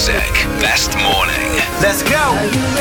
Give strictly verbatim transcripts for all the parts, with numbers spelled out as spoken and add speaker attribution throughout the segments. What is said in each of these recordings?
Speaker 1: Classic Best Morning.
Speaker 2: Let's go!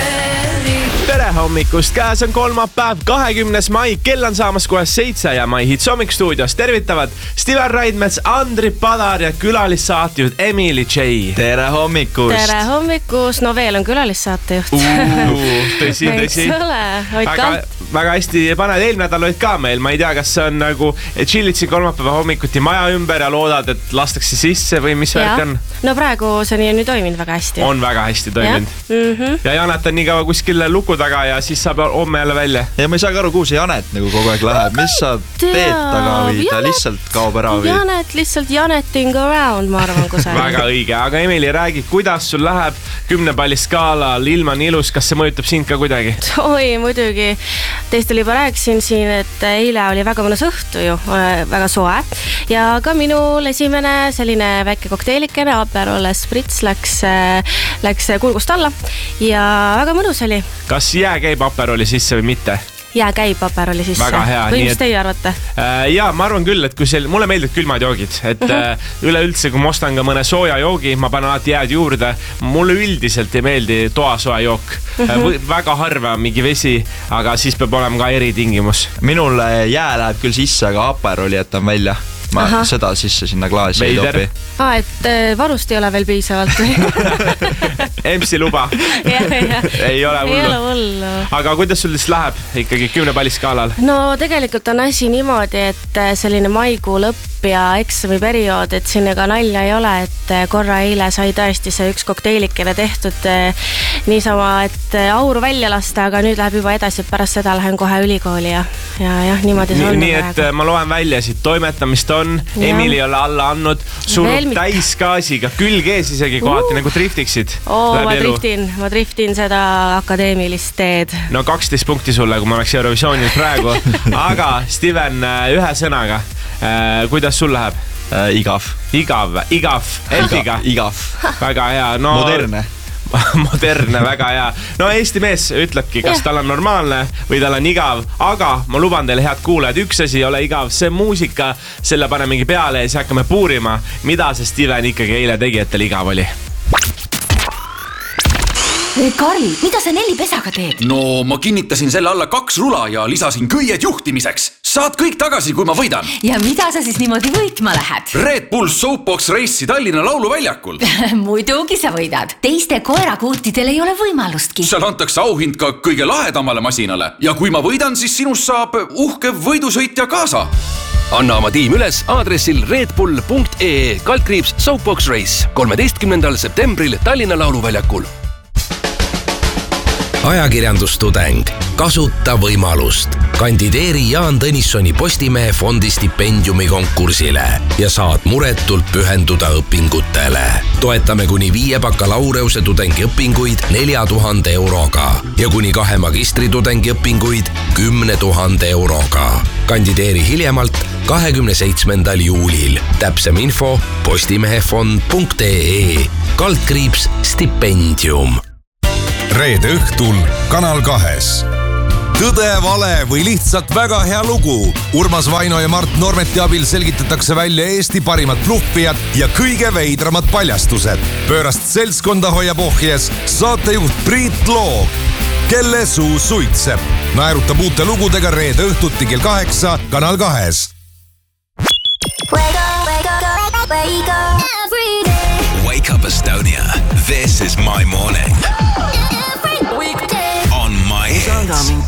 Speaker 2: Tere hommikust, käes on kolmapäev, kahekümnes mai, kell on saamas kohe seitse ja My Hits hommikustuudios tervitavad Steven Raidmets, Andri Padar ja külalissaatejuht Emily J.
Speaker 3: Tere hommikust!
Speaker 4: Tere hommikust, no veel on külalissaatejuht.
Speaker 2: Uh, tõsi, tõsi. Väga, väga hästi paned, eelmine nädal olid ka meil, ma ei tea, kas see on nagu chillitsi kolmapäeva hommikuti maja ümber ja loodad, et lastakse sisse või mis värk on?
Speaker 4: No praegu see nii on nüüd toiminud väga hästi.
Speaker 2: On väga hästi toiminud. Ja, mm-hmm. ja Janet on nii kaua kuskil luku taga ja siis saab homme jälle välja.
Speaker 3: Ja ma ei saa ka aru, kuhu see Janet nagu kogu aeg läheb. Mis sa teed taga või ta lihtsalt kaob ära või?
Speaker 4: Janet lihtsalt Janeting around, ma arvan, kui sa
Speaker 2: väga õige, aga Emily, räägi, kuidas sul läheb kümne palli skaalal, ilm on ilus, kas see mõjutab sind ka kuidagi?
Speaker 4: Oi, muidugi. Teistel juba rääkisin siin, et eile oli väga mõnus õhtu ju, väga soe. Ja ka minul esimene selline väike kokteilikene, Aperol Spritz läks, läks kulgust alla ja väga mõnus oli.
Speaker 2: Kas jää käib Aperoli sisse või mitte?
Speaker 4: Jää käib Aperoli sisse.
Speaker 2: Väga hea.
Speaker 4: Või mis teie arvate?
Speaker 2: Äh, jaa, ma arvan küll, et kui see, mulle meeldib külmad joogid, et uh-huh. üleüldse, kui ma ostan ka mõne sooja joogi, ma panen alati jääd juurde. Mulle üldiselt ei meeldi toasoja jook. Uh-huh. Väga harva mingi vesi, aga siis peab olema ka eritingimus.
Speaker 3: Minul jää läheb küll sisse, aga Aperoli jätan välja. Ma Aha. seda sisse sinna klaasi ei topi.
Speaker 4: Ah, et varust ei ole veel piisavalt või?
Speaker 2: Emsi luba.
Speaker 4: ja, ja.
Speaker 2: Ei ole hullu.
Speaker 4: Ei ole hullu.
Speaker 2: Aga kuidas sul siis läheb ikkagi kümne palli skaalal?
Speaker 4: No tegelikult on asi niimoodi, et selline maikuu lõpp ja eksami periood, et siin ega nalja ei ole, et korra eile sai tõesti see üks kokteilikene tehtud niisama, et auru välja lasta, aga nüüd läheb juba edasi, et pärast seda lähen kohe ülikooli ja, ja jah, niimoodi see on.
Speaker 2: Nii, et ma loen välja siit toimetamist on, Emily ole alla andnud, surub täisgaasiga, külg ees isegi kohati uh. nagu driftiksid.
Speaker 4: Oo, ma driftin, ma driftin seda akadeemilist teed.
Speaker 2: No kaksteist punkti sulle, kui ma oleks Eurovisioonil praegu. Aga Steven, ühe sõnaga, kuidas sul läheb?
Speaker 3: Äh, igav.
Speaker 2: Igav, igav, F-iga.
Speaker 3: Igav.
Speaker 2: Väga hea. No,
Speaker 3: moderne.
Speaker 2: Moderne, väga hea. No Eesti mees ütlebki, kas tal on normaalne või tal on igav, aga ma luban teile head kuulajad, üks asi ei ole igav, see muusika, selle pane mingi peale ja siis hakkame puurima, mida see Steven ikkagi eile tegi, et tal igav oli.
Speaker 5: Karl, mida sa Nelli pesaga teed?
Speaker 6: No, ma kinnitasin selle alla kaks rula ja lisasin kõied juhtimiseks. Saad kõik tagasi, kui ma võidan.
Speaker 5: Ja mida sa siis niimoodi võitma lähed?
Speaker 6: Red Bull Soapbox Race'i Tallinna lauluväljakul.
Speaker 5: Muidugi sa võidad. Teiste koerakuutidel ei ole võimalustki.
Speaker 6: Seal antakse auhind ka kõige lahedamale masinale. Ja kui ma võidan, siis sinust saab uhke võidusõitja kaasa.
Speaker 1: Anna oma tiim üles aadressil redbull punkt ee kaldkriips Soapbox Race kolmeteistkümnendal septembril Tallinna lauluväljakul. Ajakirjandustudeng. Kasuta võimalust. Kandideeri Jaan Tõnissoni Postimehe fondi stipendiumi konkursile ja saad muretult pühenduda õpingutele. Toetame kuni viie bakalaureuse tudengi õpinguid nelja tuhande euroga ja kuni kahe magistri tudengi õpinguid kümne tuhande euroga. Kandideeri hiljemalt kahekümne seitsmendal juulil. Täpsem info postimehefond punkt ee kaldkriips stipendium.
Speaker 7: Reede õhtul Kanal kahes. Tõde, vale või lihtsalt väga hea lugu. Urmas Vaino ja Mart Normeti abil selgitatakse välja Eesti parimad bluffijad ja kõige veidramad paljastused. Pöörast seltskonda hoiab ohjes saatejuht Priit Loog, kelle suu suitseb. Naerutab uute lugudega reede õhtuti kell kaheksa Kanal kahes.
Speaker 1: Wake up Estonia. This is my morning. On My Hits.